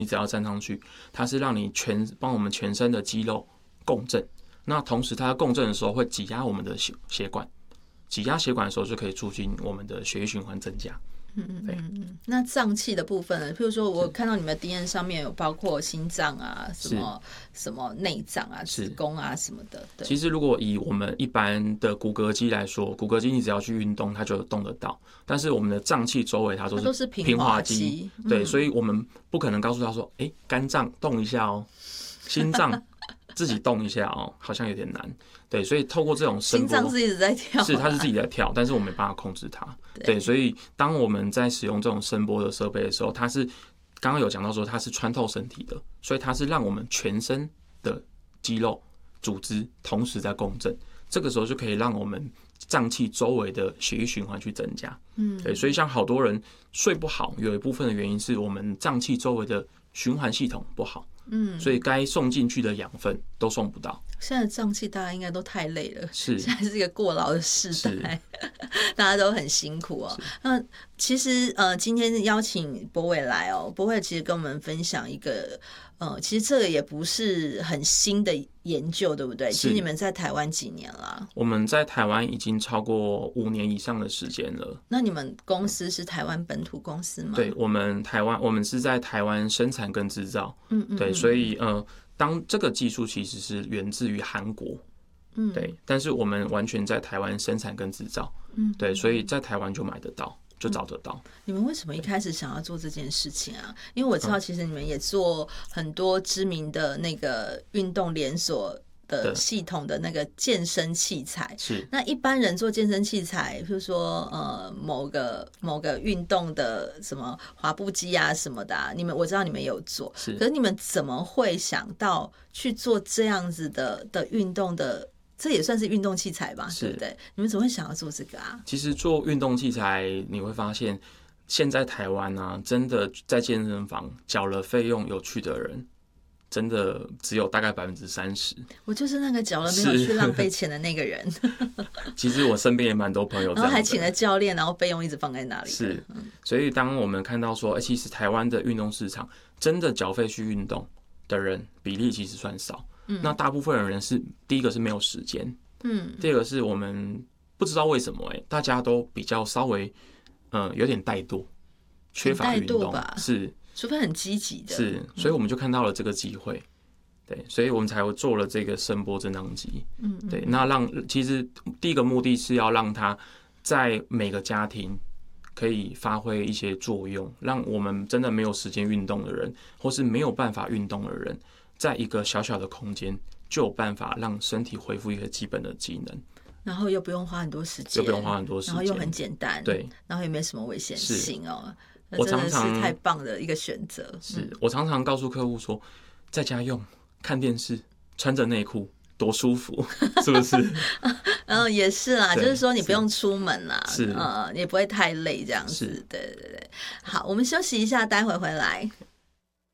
你只要站上去，它是让你帮我们全身的肌肉共振。那同时它共振的时候会挤压我们的血管，挤压血管的时候就可以促进我们的血液循环增加。 那脏器的部分呢？譬如说，我看到你们的 DNA 上面有包括心脏啊、什么内脏啊、子宫啊什么的。 其实，如果以我们一般的骨骼肌来说，骨骼肌你只要去运动，它就动得到。但是我们的脏器周围它都是平滑肌，对，所以我们不可能告诉他说：“肝脏动一下哦，心脏自己动一下哦，好像有点难。”对，所以透过这种声波， 心脏是一直在跳， 是它是自己在跳，但是我没办法控制它。对，所以当我们在使用这种声波的设备的时候，它是刚刚有讲到说它是穿透身体的，所以它是让我们全身的肌肉组织同时在共振，这个时候就可以让我们脏器周围的血液循环去增加。对，所以像好多人睡不好，有一部分的原因是我们脏器周围的循环系统不好。所以该送进去的养分都送不到。 现在的脏器大家应该都太累了， 是现在是一个过劳的时代，大家都很辛苦哦。那其实今天邀请柏伟来哦，柏伟其实跟我们分享一个其实这个也不是很新的研究，对不对？其实你们在台湾几年了？ 我们在台湾已经超过5年以上的时间了。 那你们公司是台湾本土公司吗？ 对，我们是在台湾生产跟制造。对，所以当这个技术其实是源自于韩国。对，但是我们完全在台湾生产跟制造。对，所以在台湾就买得到。就找得到。 你们为什么一开始想要做这件事情啊？因为我知道其实你们也做很多知名的那个运动连锁的系统的那个健身器材。 是。 那一般人做健身器材，比如说某个运动的什么滑步机啊什么的啊，我知道你们有做。 是。 可是你们怎么会想到去做这样子的运动的？这也算是运动器材吧，对不对？你们怎么会想要做这个啊？ 其实做运动器材，你会发现，现在台湾啊，真的在健身房缴了费用有去的人，真的只有大概30%。 我就是那个缴了没有去浪费钱的那个人。 其实我身边也蛮多朋友这样， 然后还请了教练，然后费用一直放在那里。 是，所以当我们看到说，其实台湾的运动市场真的缴费去运动的人比例其实算少。那大部分的人是第一个是没有时间，第二个是我们不知道为什么大家都比较稍微有点怠惰，缺乏运动吧，是， 除非很积极的， 是，所以我们就看到了这个机会，对，所以我们才会做了这个声波震荡机，对，那其实第一个目的是要让它在每个家庭可以发挥一些作用，让我们真的没有时间运动的人，或是没有办法运动的人，在一个小小的空间就有办法让身体恢复一个基本的机能， 然后又不用花很多时间，然后又很简单， 对， 然后也没什么危险性哦。 我常常真的是太棒的一个选择。 是我常常告诉客户说，在家用看电视，穿着内裤多舒服，是不是？ 也是啦，就是说你不用出门啦， 是也不会太累这样子。对对对，好，我们休息一下，待会回来。